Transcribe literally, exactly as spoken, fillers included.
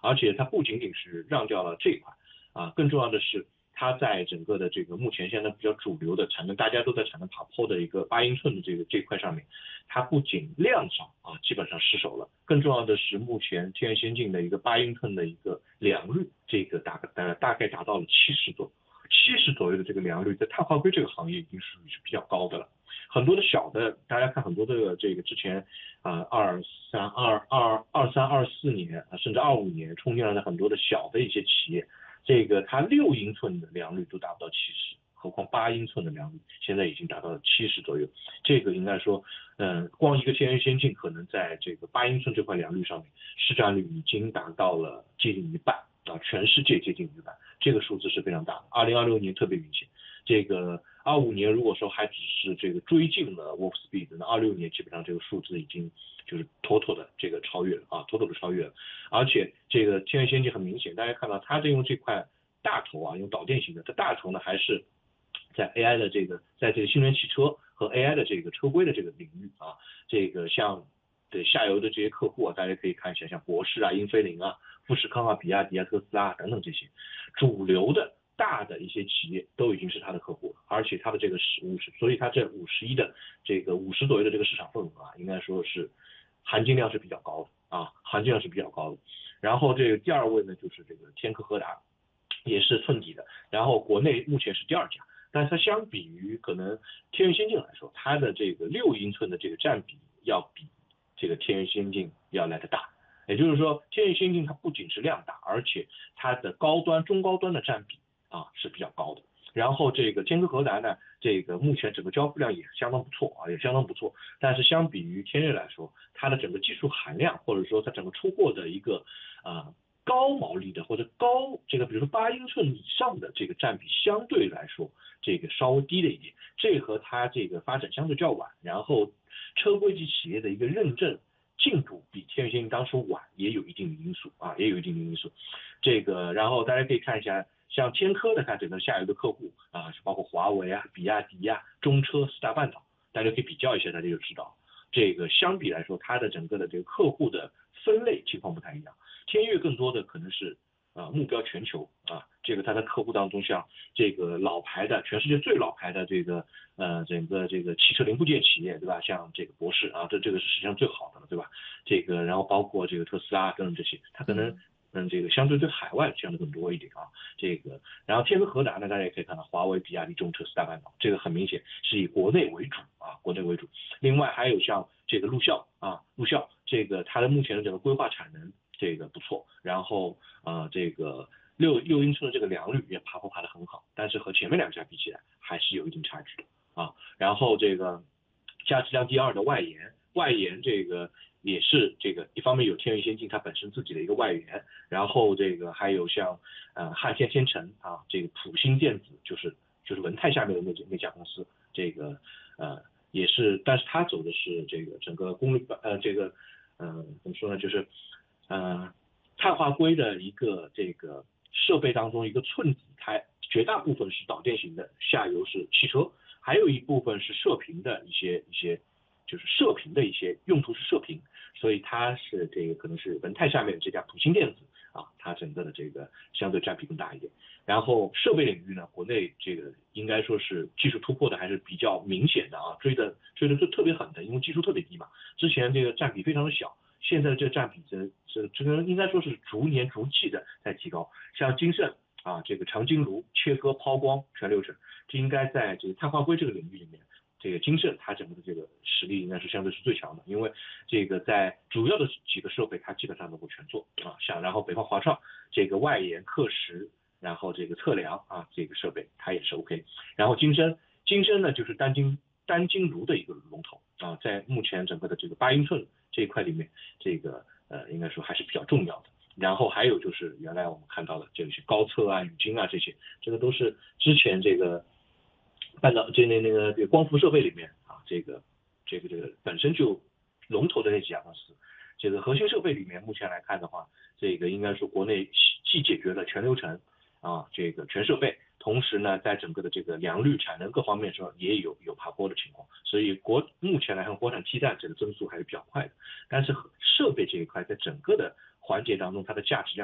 而且它不仅仅是让掉了这一块啊，更重要的是。它在整个的这个目前现在比较主流的产能，大家都在产能爬坡的一个八英寸的这个这一块上面，它不仅量上啊基本上失守了，更重要的是目前天元先进的一个八英寸的一个良率，这个大概大概达到了七十左七十左右的这个良率，在碳化硅这个行业已经属于是比较高的了。很多的小的，大家看很多的这个之前啊二三二二二三二四年啊甚至二五年冲进来的很多的小的一些企业。这个它六英寸的良率都达不到七十，何况八英寸的良率现在已经达到了七十左右。这个应该说，嗯，光一个天元先进可能在这个八英寸这块良率上面，市占率已经达到了接近一半啊，全世界接近一半，这个数字是非常大的。二零二六年特别明显，这个二五年如果说还只是这个追进了 Warp Speed，那二六年基本上这个数字已经就是妥妥的这个超越了啊，妥妥的超越了。而且这个天元先进很明显，大家看到它在用这块大头啊，用导电型的，它大头呢还是在 A I 的这个，在这个新能源汽车和 A I 的这个车规的这个领域啊，这个像对下游的这些客户啊，大家可以看一下，像博世啊、英飞凌啊、富士康啊、比亚迪啊、特斯拉、啊、等等这些主流的大的一些企业都已经是它的客户了，而且它的这个五十，所以它这五十一的这个五十左右的这个市场份额啊，应该说是含金量是比较高的啊，含金量是比较高的。然后这个第二位呢，就是这个天科和达，也是寸底的，然后国内目前是第二家，但是它相比于可能天元先进来说，它的这个六英寸的这个占比要比这个天元先进要来的大。也就是说，天元先进它不仅是量大，而且它的高端、中高端的占比啊是比较高的。然后这个天科和达呢，这个目前整个交付量也相当不错啊，也相当不错。但是相比于天锐来说，它的整个技术含量或者说它整个出货的一个啊、呃、高毛利的或者高这个比如说八英寸以上的这个占比相对来说这个稍微低了一点，这和它这个发展相对较晚，然后车规级企业的一个认证进度比天元先进当时晚，也有一定的因素啊，也有一定的因素。这个然后大家可以看一下。像天科的看整个下游的客户啊，包括华为啊、比亚迪啊、中车、四大半岛，大家可以比较一下，大家就知道，这个相比来说，它的整个的这个客户的分类情况不太一样。天越更多的可能是啊目标全球啊，这个它的客户当中，像这个老牌的，全世界最老牌的这个呃整个这个汽车零部件企业，对吧？像这个博世啊，这这个是实际上最好的了，对吧？这个然后包括这个特斯拉等等这些，它可能。嗯，这个相对对海外相对更多一点啊，这个，然后天科和达呢，大家也可以看到，华为、比亚迪、中车、四大半岛，这个很明显是以国内为主啊，国内为主。另外还有像这个陆校啊，陆校这个它的目前的整个规划产能这个不错，然后啊、呃、这个六六英寸的这个良率也爬坡爬得很好，但是和前面两家比起来还是有一定差距的啊。然后这个价值量第二的外延，外延这个。也是这个一方面有天元先进它本身自己的一个外援，然后这个还有像呃汉天天成啊，这个普兴电子就是就是文泰下面的那那家公司，这个呃也是，但是它走的是这个整个功率呃这个呃怎么说呢，就是呃碳化硅的一个这个设备当中一个寸底，它绝大部分是导电型的，下游是汽车，还有一部分是射频的一些一些。就是射频的一些用途是射频，所以它是这个可能是文泰下面的这家普兴电子啊，它整个的这个相对占比更大一点。然后设备领域呢，国内这个应该说是技术突破的还是比较明显的啊，追的追的就特别狠的，因为技术特别低嘛，之前这个占比非常的小，现在这占比这这这个应该说是逐年逐季的在提高，像金盛啊，这个长晶炉切割抛光全流程，这应该在这个碳化硅这个领域里面。这个金盛它整个的这个实力应该是相对是最强的，因为这个在主要的几个设备它基本上能够全做啊，像然后北方华创这个外延刻蚀，然后这个测量啊这个设备它也是 OK， 然后金生金生呢就是单晶单晶炉的一个龙头啊，在目前整个的这个八英寸这一块里面，这个呃应该说还是比较重要的。然后还有就是原来我们看到的这些高测啊、宇晶啊这些，这个都是之前这个。半导这那那个这个光伏设备里面啊，这个这个这个本身就龙头的那几家公司，这个核心设备里面目前来看的话，这个应该说国内既解决了全流程啊，这个全设备，同时呢，在整个的这个良率、产能各方面上也有有爬坡的情况，所以国目前来看，国产替代这个增速还是比较快的，但是设备这一块在整个的环节当中，它的价值量。